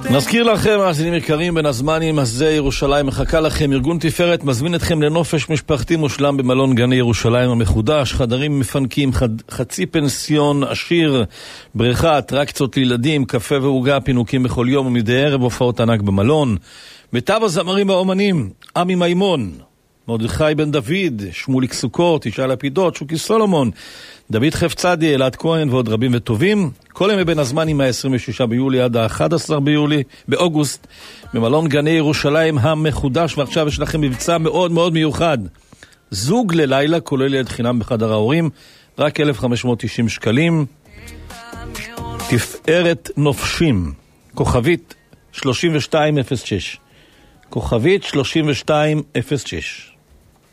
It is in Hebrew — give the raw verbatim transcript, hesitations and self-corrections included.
נזכיר לכם, מאזינים יקרים, בין הזמנים הזה ירושלים מחכה לכם. ארגון תפארת מזמין אתכם לנופש משפחתי מושלם במלון גני ירושלים המחודש. חדרים מפנקים, חד, חצי פנסיון עשיר, בריכה, אטרקציות לילדים, קפה ועוגה, פינוקים בכל יום ומדי ערב, הופעות ענק במלון. מיטב הזמרים והאומנים, עמי מימון, מרדכי בן דוד, שמוליק סוכות, ישי לפידות, שוקי סולומון, דוד חפצדי, אלעד כהן ועוד רבים וטובים. כל ימי בין הזמנים מה-עשרים ושישה ביולי עד ה-אחד עשר ביולי, באוגוסט, במלון גני ירושלים המחודש. ועכשיו יש לכם מבצע מאוד מאוד מיוחד. זוג ללילה, כולל ילד חינם בחדר ההורים, רק אלף וחמש מאות ותשעים שקלים. תפארת נופשים, כוכבית שלושים ושתיים אפס שש. כוכבית שלושים ושתיים אפס שש.